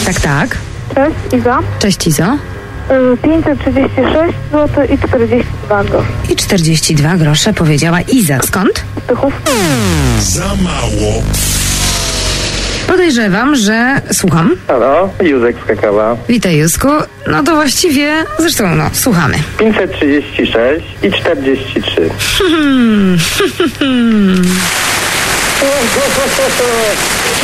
Tak, tak. Cześć, Iza. Cześć, Izo. 536 zł i 42 grosze. I 42 grosze powiedziała Iza. Skąd? Tychów. Za mało. Podejrzewam, że... Słucham. Halo, Józek z Kakawa. Witaj, Józku. No to właściwie... Zresztą, słuchamy. 536 i 43.